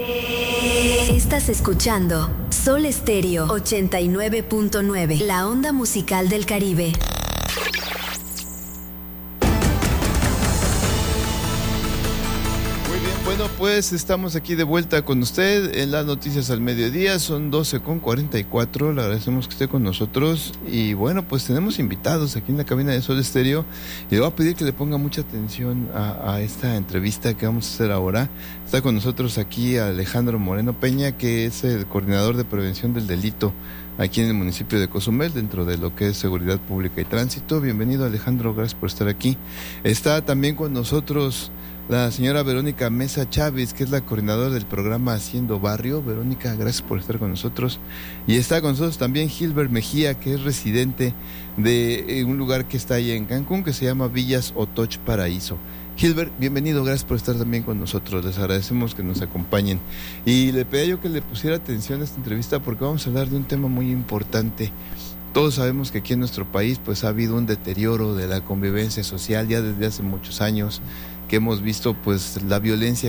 Estás escuchando Sol Estéreo 89.9, la onda musical del Caribe. Muy bien, bueno, pues estamos aquí de vuelta con usted en las noticias al mediodía, son 12:44, le agradecemos que esté con nosotros y bueno, pues tenemos invitados aquí en la cabina de Sol Estéreo y le voy a pedir que le ponga mucha atención a esta entrevista que vamos a hacer ahora. Está con nosotros aquí Alejandro Moreno Peña, que es el coordinador de prevención del delito aquí en el municipio de Cozumel, dentro de lo que es seguridad pública y tránsito. Bienvenido, Alejandro, gracias por estar aquí. Está también con nosotros la señora Verónica Mesa Chávez, que es la coordinadora del programa Haciendo Barrio. Verónica, gracias por estar con nosotros. Y está con nosotros también Gilbert Mejía, que es residente de un lugar que está ahí en Cancún, que se llama Villas Otoch Paraíso. Gilbert, bienvenido, gracias por estar también con nosotros, les agradecemos que nos acompañen. Y le pedí yo que le pusiera atención a esta entrevista porque vamos a hablar de un tema muy importante. Todos sabemos que aquí en nuestro país pues ha habido un deterioro de la convivencia social ya desde hace muchos años, que hemos visto pues la violencia